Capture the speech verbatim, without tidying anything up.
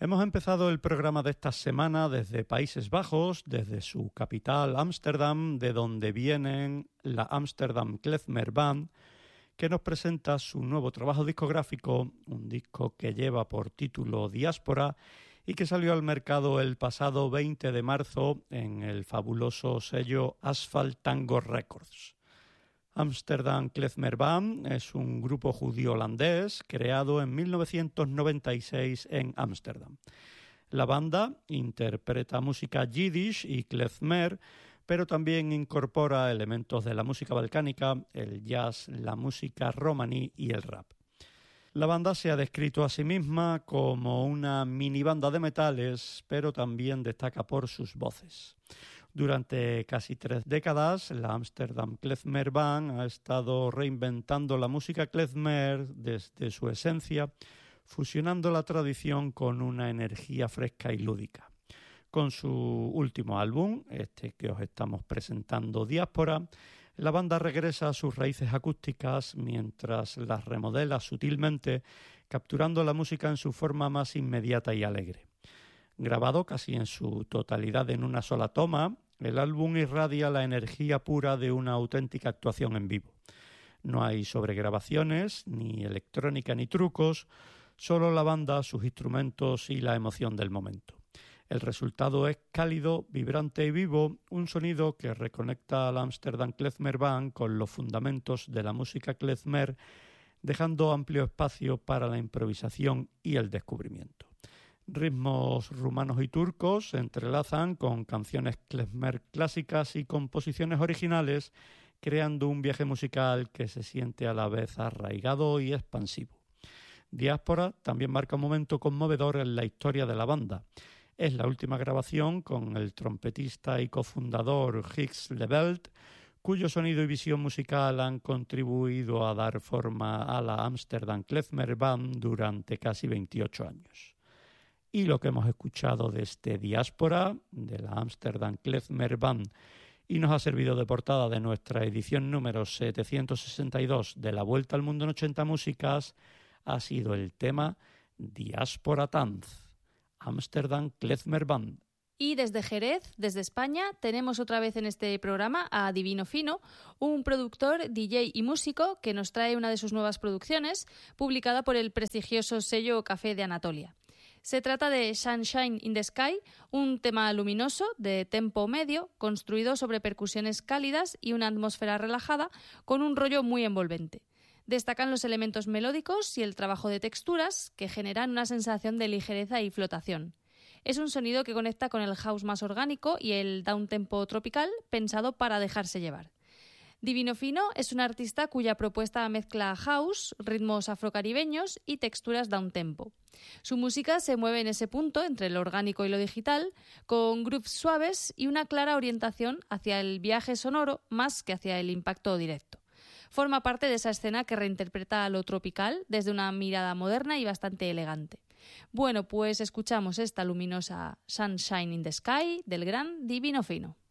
Hemos empezado el programa de esta semana desde Países Bajos, desde su capital Ámsterdam, de donde vienen la Amsterdam Klezmer Band, que nos presenta su nuevo trabajo discográfico, un disco que lleva por título Diáspora y que salió al mercado el pasado veinte de marzo en el fabuloso sello Asphalt Tango Records. Amsterdam Klezmer Band es un grupo judío-holandés creado en mil novecientos noventa y seis en Ámsterdam. La banda interpreta música yiddish y klezmer, pero también incorpora elementos de la música balcánica, el jazz, la música romaní y el rap. La banda se ha descrito a sí misma como una mini banda de metales, pero también destaca por sus voces. Durante casi tres décadas, la Amsterdam Klezmer Band ha estado reinventando la música klezmer desde su esencia, fusionando la tradición con una energía fresca y lúdica. Con su último álbum, este que os estamos presentando, Diáspora, la banda regresa a sus raíces acústicas mientras las remodela sutilmente, capturando la música en su forma más inmediata y alegre. Grabado casi en su totalidad en una sola toma, el álbum irradia la energía pura de una auténtica actuación en vivo. No hay sobregrabaciones, ni electrónica ni trucos, solo la banda, sus instrumentos y la emoción del momento. El resultado es cálido, vibrante y vivo, un sonido que reconecta al Amsterdam Klezmer Band con los fundamentos de la música klezmer, dejando amplio espacio para la improvisación y el descubrimiento. Ritmos rumanos y turcos se entrelazan con canciones klezmer clásicas y composiciones originales, creando un viaje musical que se siente a la vez arraigado y expansivo. Diáspora también marca un momento conmovedor en la historia de la banda. Es la última grabación con el trompetista y cofundador Gijs Leveld, cuyo sonido y visión musical han contribuido a dar forma a la Amsterdam Klezmer Band durante casi veintiocho años. Y lo que hemos escuchado de este Diáspora, de la Amsterdam Klezmer Band, y nos ha servido de portada de nuestra edición número setecientos sesenta y dos de La Vuelta al Mundo en ochenta Músicas, ha sido el tema Diáspora Tanz, Amsterdam Klezmer Band. Y desde Jerez, desde España, tenemos otra vez en este programa a Divino Fino, un productor, D J y músico que nos trae una de sus nuevas producciones, publicada por el prestigioso sello Café de Anatolia. Se trata de Sunshine in the Sky, un tema luminoso de tempo medio, construido sobre percusiones cálidas y una atmósfera relajada, con un rollo muy envolvente. Destacan los elementos melódicos y el trabajo de texturas, que generan una sensación de ligereza y flotación. Es un sonido que conecta con el house más orgánico y el downtempo tropical, pensado para dejarse llevar. Divino Fino es un artista cuya propuesta mezcla house, ritmos afrocaribeños y texturas downtempo. Su música se mueve en ese punto entre lo orgánico y lo digital, con grooves suaves y una clara orientación hacia el viaje sonoro más que hacia el impacto directo. Forma parte de esa escena que reinterpreta lo tropical desde una mirada moderna y bastante elegante. Bueno, pues escuchamos esta luminosa Sunshine in the Sky del gran Divino Fino.